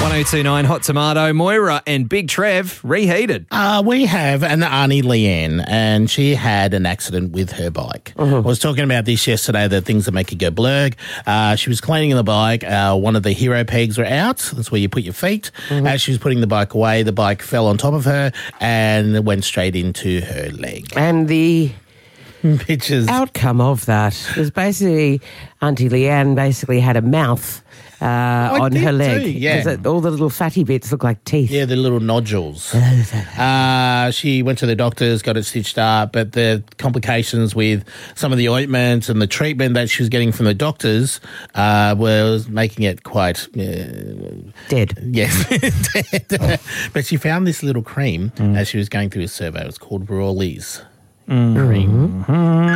1029 Hot Tomato, Moira and Big Trev reheated. We have an Auntie Leanne, and she had an accident with her bike. I was talking about this yesterday, the things that make you go blurg. She was cleaning the bike. One of the hero pegs were out. That's where you put your feet. As she was putting the bike away, the bike fell on top of her and went straight into her leg. And the Pictures. outcome of that was basically Auntie Leanne basically had a mouth on her leg. too, yeah. All the little fatty bits look like teeth. Yeah, the little nodules. She went to the doctors, got it stitched up, but the complications with some of the ointment and the treatment that she was getting from the doctors was making it quite... Dead. Yes, dead. But she found this little cream as she was going through a survey. It was called Rawley's cream.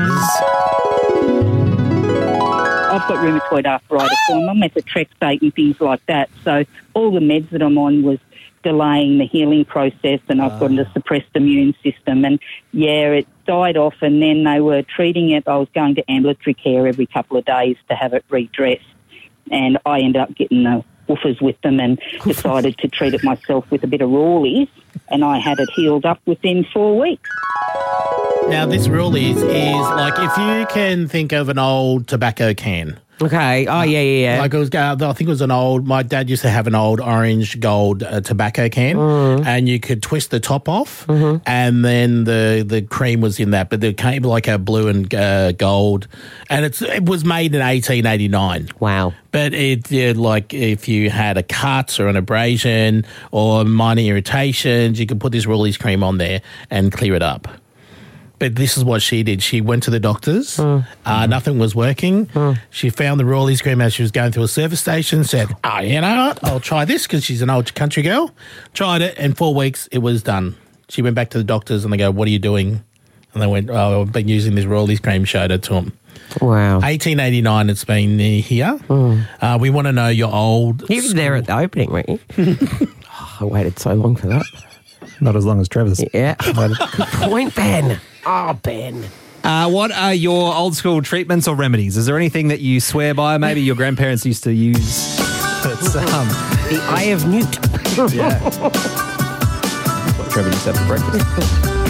I've got rheumatoid arthritis, so I'm on methotrexate and things like that. So all the meds that I'm on was delaying the healing process, and I've got a suppressed immune system. And, yeah, it died off, and then they were treating it. I was going to ambulatory care every couple of days to have it redressed, and I ended up getting the woofers with them and decided to treat it myself with a bit of Rawley's, and I had it healed up within 4 weeks. Now, this Rawley's is like if you can think of an old tobacco can. Okay. Oh, yeah. Like it was, I think it was an old, my dad used to have an old orange gold tobacco can and you could twist the top off and then the cream was in that, but there came like a blue and gold, and it was made in 1889. Wow. But like if you had a cut or an abrasion or minor irritations, you could put this Rawley's cream on there and clear it up. But this is what she did. She went to the doctors. Nothing was working. She found the Rawley's cream as she was going through a service station, said, you know what, I'll try this because she's an old country girl. Tried it, and 4 weeks, it was done. She went back to the doctors and they go, what are you doing? And they went, I've been using this Rawley's cream, showed it to them. Wow. 1889 it's been here. We want to know your old... You were there at the opening, weren't you? I waited so long for that. Not as long as Trevor's. Yeah. Good point, Ben. Oh, Ben. What are your old school treatments or remedies? Is there anything that you swear by? Maybe your grandparents used to use. That's, the Eye of Newt. yeah. What Trevor used to have for breakfast.